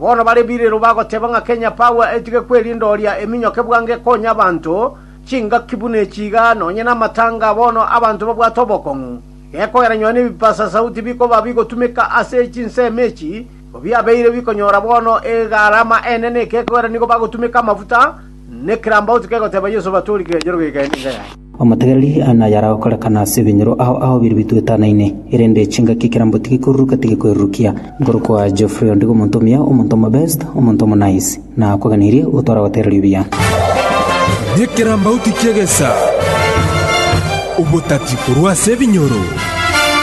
bono bari biriro bagoteba nga Kenya Power etige kwerindoria eminyoke bwange konya abantu chinga kibune chiga nonye na matanga bono abantu babwatobokongu ekoera nyone bipasa sauti biko babigo tumika ase chinse mechi obia beire biko nyora bono egarama enene kekoera niko bagotumika mafuta ne kramba utikego teba yeso baturi ke jero gikainga Omategereri ana yara okorekana sebinyoro aho biribitu etanaine irende chinga kikirambo tikikuruka tikikurukia ngorokwa Geoffrey Ondigo Montomia omontomo best omontomo nice na kwaganirie utora watereri bia Nikiramba utikegesa ubutati kurwa sebinyoro